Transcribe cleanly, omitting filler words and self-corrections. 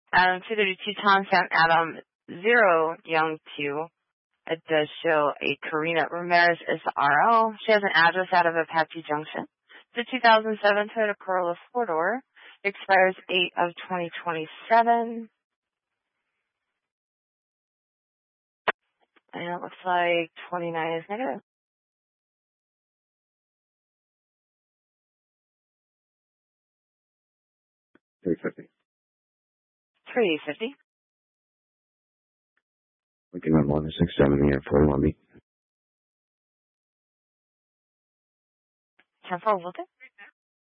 Adam 232 Tom Sam Adam 0 Young 2. It does show a Karina Ramirez as the RO. She has an address out of Apache Junction. The 2007 Toyota Corolla 4-door. Expires 8 of 2027. And it looks like 29 is negative. 350. 350. Looking at 167 here, 41B. 10-4, will do.